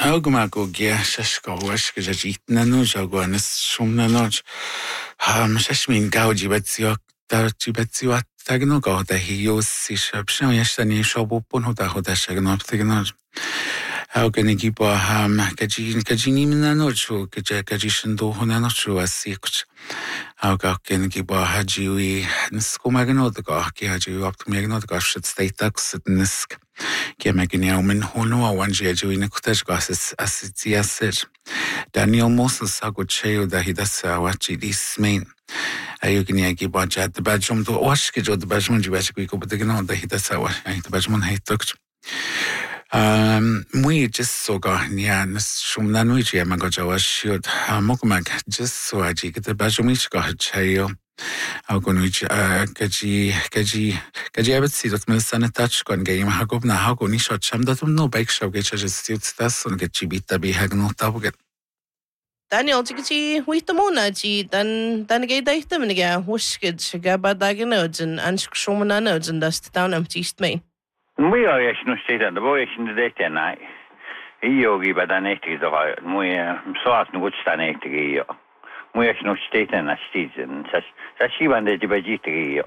Augumago gia shashka wash gajit nano jaguanis shumnanoj. Shashmin gauji betsiok darji betsiok tagno go da hios si shabshan yashani shobupun hoda shagnop tignoj. Auganigi bo kajini minanochu kajishindo honanochu asikuch. Auganigi bo hajiwi niskumagnodga haji optimiagnodga shit state tax nisk. Gemegin min hono wanji ajuina kutaj gosses asitiasir. Daniel Moses agucheo da hidasa wachi dismain. Ayugini agibajat the bedroom to washkijo the bedroom jibashki ko betigno da hidasa wa the bedroom heituk. We just so go nia shumnanuji magajawa shield mokmak just so aji get the bedroom each go chayo. Augunuj kaji abetsi dat men sanetach kon game hagob na hagoni shot sham datum no bike show get just das on get chibita be hagno tabuget. Daniel, ti mona ti dan ge daita men ge huskid shiga badagenoden an shumananoden dust down am east main. We are no state and the boy in the day night. Yogi badaneti the muy sauce no good staneti. We are no state and a season such even the dibajiti.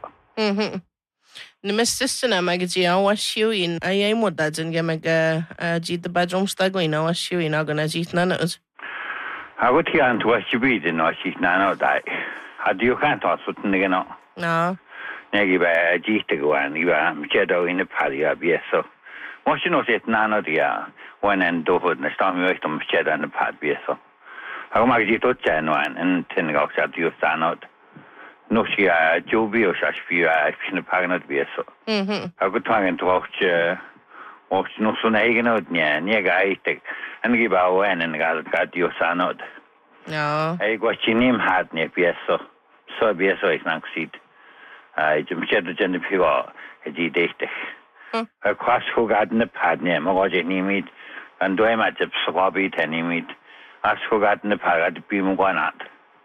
Nimestisna magaji I was you in I am what that's in gemaga jit the bedroom stagoin I was you in agona jit nanos. I would hear to what you be in or she's nano die. How do you can't toss with Nigano? No. Negi by a G to go and you are shadow in the party of yes. So, what you know, it nano dear one and do hood and the stormy way to shadow and the part be so. How much you told Jan one and 10 goes out you stand out. No, she a Joby or such few in the paganot be so. I could try and watch no soon again out near guy and give our one and got your son out. No. I got your name had near Pieso. So Pieso is not seat. I just said the gender people a G day. A cross who got in the pad near Mogoja meet and do I match up Swabby Tenny meet. As forgot in the pad at the beam one out.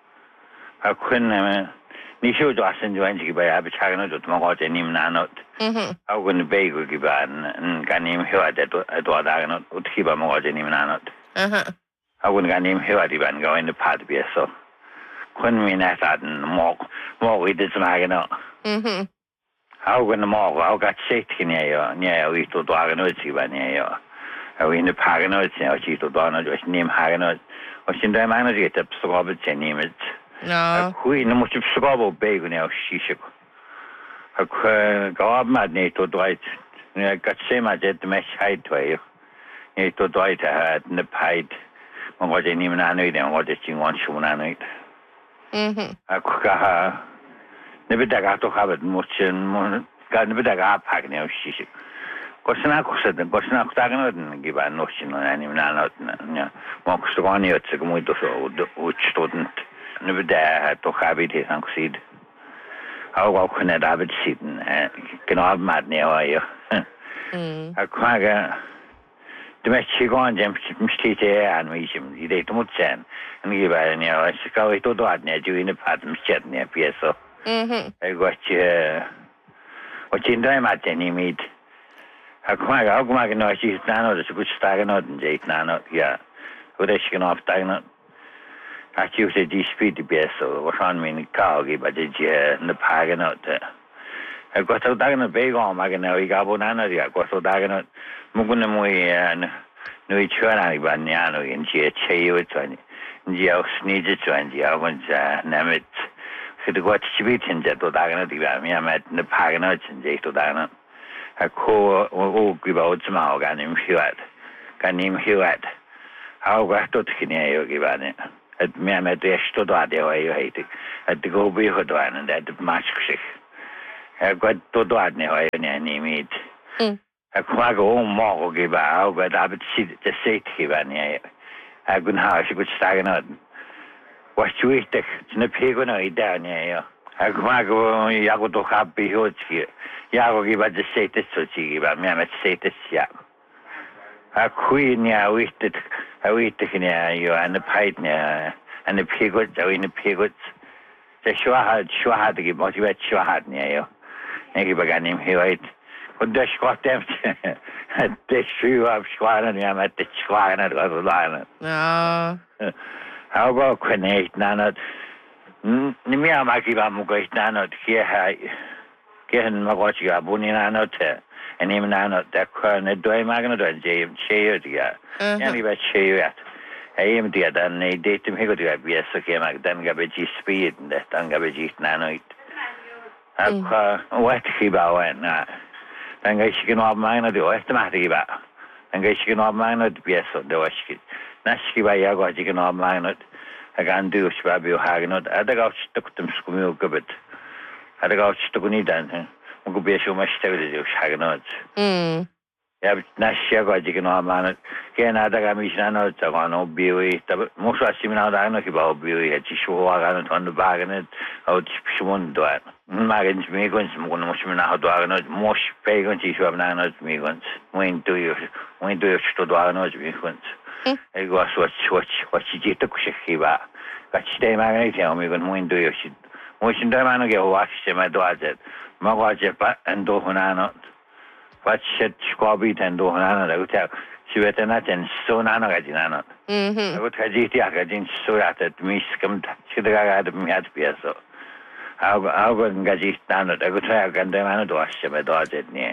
I couldn't. Nisho Dawson joined by Abichagano to Mogoja name Nanot. I wouldn't beg you give and can name here at Wadagano would keep a Mogoja name Nanot. I wouldn't get him here at even go in the pad be so. Couldn't mean that and more with this magano. How when the more I got sick near we to Dwaganochi by near you. In the Paganots, she to Donald was named Haganot. Or she didn't manage to get up Robert and name it. No. Who in the most Scrabble bag now she should. Her go up mad to Dwight. I got same as at the mesh height to you. To Dwight I had in the pied. What I even know them what you want to know. I cook her. Never got to have it much and got never got pack now she should. Kosnak said the Kosnak Tagan give a notion on any not Mox to 1 year to go which student never dare had to have it and succeed. How can I have it sitting? Can I have mad near you? I quagga. The Mexico and James Street and Mission, you date much and give a near I go to do it near you in the pattern chat near PSO. I got you. What you know, Martin, meet. I quite Ogmag no, she's nano, there's a good stagnant and Jake nano, yeah. What is she can off stagnant? I choose a G speed to be so, was on me in the car, but did you in the paganot? I got so dagnant big on Magano, we got banana, I got so dagnant. Mugunamui and Nui Churani Banyano in Gia Chayo, Gio Sneezy, and Gio went Namit. So the what she beat in Jet to Daganot, I met in the Paganots and Jake to Daganot. A co give out some out and him Hewitt. Can him Hewitt. How got to Kineo give it? At me, I met the Estodade way you hate it. At the go be Hodwan and at the match. I got to Dwadne way any meet. A quag more give out, but I would see the state give any. I couldn't have she could stagger out. What you eat the pig on a down here. I quag Yago to happy hoods here. Yago give at the status to see about me, I'm at status, yeah. A queen, yeah, we did. I waited near you and the pipe near and the pigots, I in the pigots. The sure had to give what you had sure had near you. And he began him here. Und das Gott dem das Schuh auf Schwanen, ja mit den Schwanen oder Leinen. Ja. Aber kann ich nicht. Nicht mehr mag ich am Gott nicht. Gehen wir Gott ja Bunin nicht. En iemand aan dat kan niet doormaken dat je hem cheert ja. En die wat cheert. Hij hem die dan nee deed hem heel goed bij zo keer dan ga je speed dan ga je nooit. Ik wat gebouwen na. Dan ga je genoeg maken dat ooit maar die ba. Dan ga je genoeg maken dat bij zo dat was het. Naski bij jou ga je genoeg maken dat. Ik ga dus bij jou hagen dat. Dat gaat stuk te schumel gebed. Dat gaat stuk niet dan. Moet je zo maar stellen dus hagen dat. Ja, nasia ga je genoeg maken. Geen dat ga je niet nou te gaan op bij. Dat moest als je me nou daar nog bij bij. Het is zo waar aan van de bagen het. Uit schoon doen. Maar eens meegons moest me nou doen. Moest pegons is wel nou het meegons. Moet je sto doen het meegons. Ik was wat je dit ook zeg ba. Dat stem maar niet ja meegons moet je. Moet je daar maar nog je wachten met dat. Maar wat je en door aan wat zit squabit en door aan dat. Ze weten net en zo aan dat je aan. Dat gaat je ja dat je zo dat het miskomt. Ze daar gaat me het bij zo. Augen gaji standard. Dat gaat gaan de man door als je met dat niet.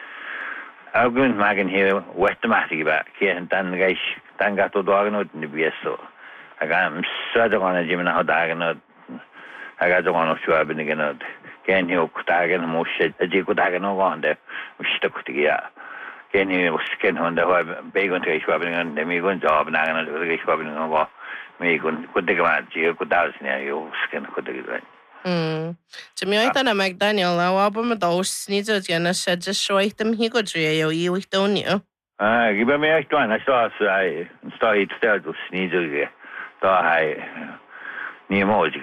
Augen maken hier wat te maken ba. Geen dan gaat het door nooit niet bij zo. Ik ga zo de gaan je me nou dagen nooit. Ik ga zo nog zo hebben genoeg. Geen heel dagen moest je die dagen nog aan de stuk te ja. Geen heel skin van de bacon te hebben de meegon job nagen de ik hebben nog meegon goed de gemaakt je goed daar is niet je skin goed de. จะมีไอ้ตานะMcDanielแล้วว่าผมต้องนี่จะจะน่าจะช่วยตั้มฮีก็จะ有อีวิตนี้ ik ben me echt aan het sta iets stel dus niet zo ge daar hij niet mooi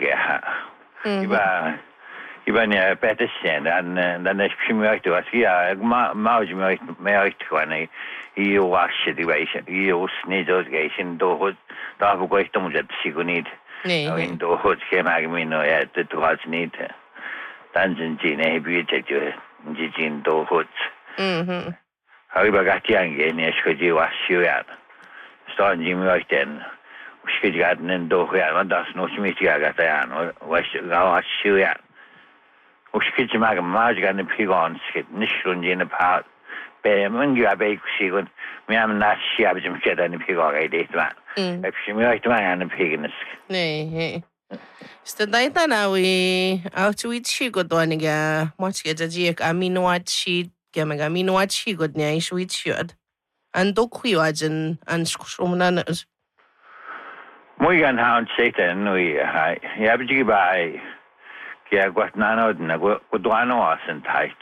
ge ik ben ja beter zijn dan is misschien echt was ja ik maar je me echt gewoon hier was je die wijze hier niet zo ge door daar voor ik dan moet het zeker niet in door het gemaakt me nou ja het was niet dan zijn ze nee buurt je zien door het Hariba gatiange ne shkodi washiya. Stan jimi wachten. Shkodi gatnen dohya, want das no shmitiga gatayan. Washiya. Shkodi mag gan pigon skit nishrun jene pa. Be mungi abe kusigun. Miam nashi abjim kedan pigon gaidit man. Epshimi wachten an pignes. Nee. Stadaita na wi outwitchi godwaniga. Mochke jajik aminoachi Gemega minuachi god nia ishuichiod. Ando kuiwajen an shumunanas. Muy gan haun satan nui hai. Ja biji bai. Kia guatnano na guadwano asen tight.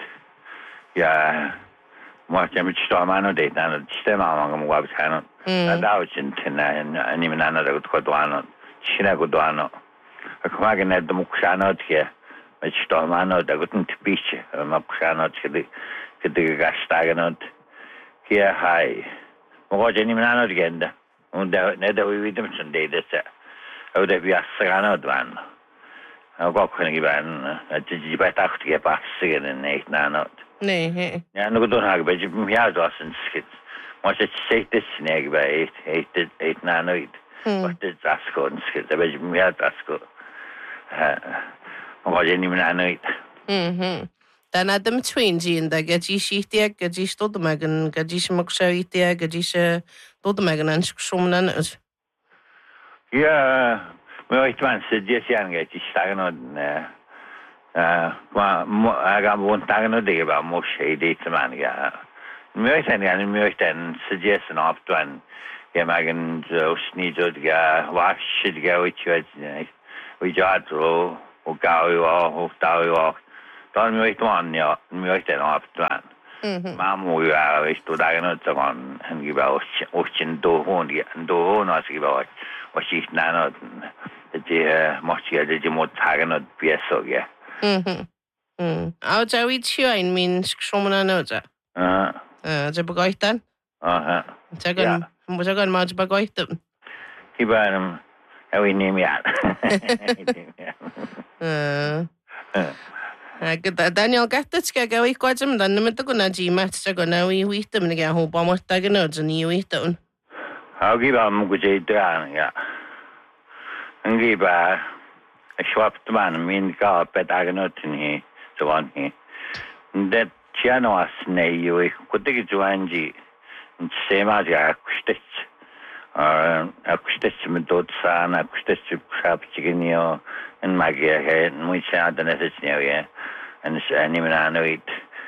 Ja Mocha mit stormano de na stemma among wabsano. Na dauchen tina ani menana da guadwano. China guadwano. Akmaga net de muksano tje. Mit stormano da guten tipiche. Muksano tje de gastagenot kia hai mo je ni menano agenda und ne da we dem son de det au de vi asrano dwan au ko kan gi ban ji ba ta khti pa sigen ne nanot Nee ja no do hag be ji ja do asen skit mo je se det sneg ba et nanot wat det askon skit be ji ja asko mo je ni menano Dan adam twinji da gaji shihtia gaji stodmagan gaji shmakshawitia gaji stodmagan an shumnanas. Ja, maar ik wens het dit jaar gaat die stagen maar gaan we ontagen nog dingen bij moest je dit man ja. Meer zijn gaan meer dan suggestion op dan ja maar een zo niet zo ja was shit ga we ja zo hoe gauw hoe tauw je dan moet je man ja moet je dan op dan maar moet je is toch daar nog te gaan en gebouw ochtend door als gebouw was je nou dat je mocht je moet zeggen dat beso ja Au jawichi in min shomna noja je begoitan jagan maar begoitan Kibaram we neem ja Agad Daniel gatas ka gawi ko jam dan naman to na jimat sa ko na wihta man ga ho pa mo ta gano jan wihta un. Hagi ba mo gujay dran ya. Ngi ba schwapt man min ka petagnot ni so ni. Det chano as nei yo ko te juanji sema ja kustet. Akustet me dot sana akustet krap chiginio en magia he muy cha da nesnio ya. En ni men anoit.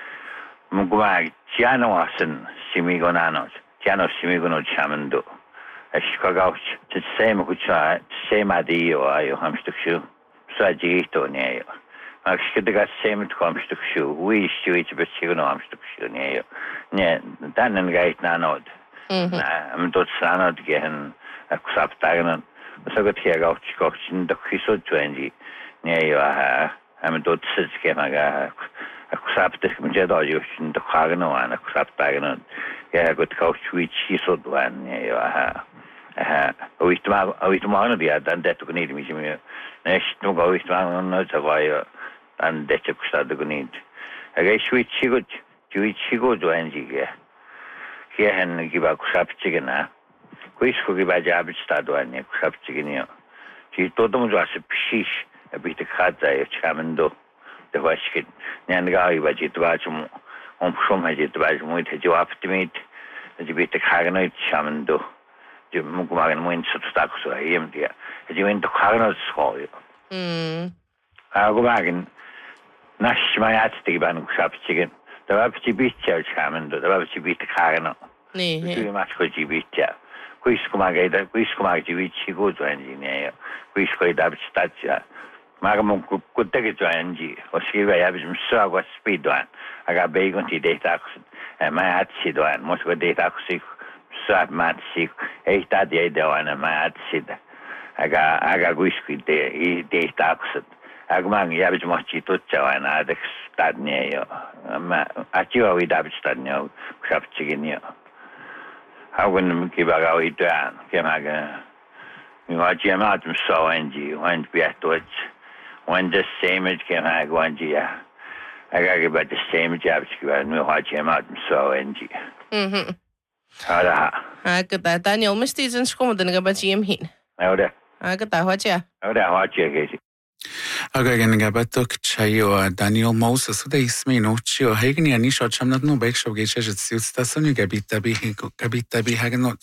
Mugwag chano asen simigonanos. Chano simigono chamando. Eskagauch het same kucha same adio ayo hamstuksu. Sajito ne. Maar ik ga samen het hamstuksu. Wie is zoiets beschikbaar hamstuksu ne. Ne, dan ga ik naar nood. Am tot sanad gehen acceptagen. So gaat hier ook skochen de kiso twenty. Ne ja, am tot sits gemaga. Accepte met je dat je in de kragen aan acceptagen. Ja, goed coach which kiso doen ne ja. Oit maar die dan dat ook niet meer. Nee, nog oit maar nooit zou dan dat ook staat ook niet. Hij switch goed, switch doen zie. Hier giba kusapchigena. Kuisku giba jabit stadoane kusapchigenia. Ji todo mundo ase pshish, abite khadza e chamendo. De vashkit. Nyanga giba jitwachum. Pshom hajitwach muito jawaptimit. Ji bite khagna chamendo. Ji mugmagan muito substaxo ayem dia. Ji muito khagna school. Agumagan nashmayat tiban kusapchigen. Dat was je beetje chamendo, dat was je beetje khagna. Nee. Tu mas ko jibitja. Kuisku mag jibitji go joanji ne. Kuisku da bitstatja. Magam ko tege joanji. Oskiva ya bism so was speed one. Aga begon ti data. Ma hat si doan. Mos ko data sik. So mat sik. Eita de doan ma hat sid. Aga kuisku de data. Agmang ya bism chi tutja wana adex stadne yo. Ma atio wi da bitstatne. Kusapchigini. Haugen kibaga itan kemaga mi wajiamat so enji wan biatot wan the same as kemaga wanjia aga about the same jobs kiba mi wajiamat so enji Hala Agad Daniel misti jan skomo dan ga ba jim hin. Ora Agad hwajia. ke Again, Gabatok Chayo, Daniel Moses, the Ismino, Chio, Hagni, and Nisha Chamnat no Bake Shop Gage Suits, Tasuni Gabitabi Haganot.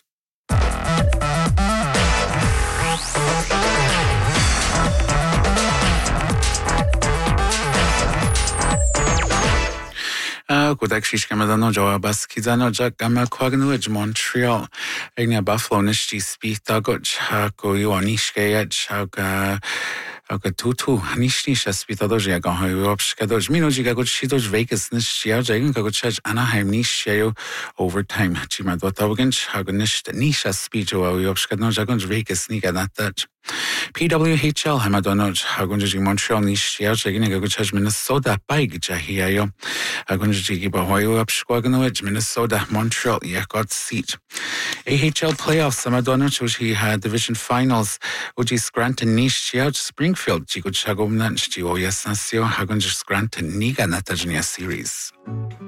Good actually, Camadano, Joa Baskizano, Jack Gamma Quagnuage, Montreal, Egna Buffalo, Nishti, Speed, Dagoch, Hako, you on Ishkayat, Aga tutu nish spitadoji aga hoyopshkadoji minoji gagot shidoj Vegas nish yajagen gagot chaj Anaheim nish yayo overtime chimadwatawagen hagonish nish spijo hoyopshkadnoj agonj Vegas niga natach PWHL hamadonoj hagonji Montreal nish yajagen gagot chaj Minnesota big jahiyo hagonji giba hoyopshkwagnoj Minnesota Montreal yagot seat AHL playoffs hamadonoj which had division finals uji Scranton nish yaj Springfield Chico Chagomnan Stio Yasnasio Hagunjus Grant Niga Natajnia series.